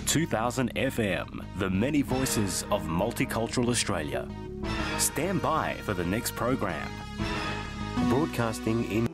2000 FM, the many voices of multicultural Australia. Stand by for the next program. Broadcasting in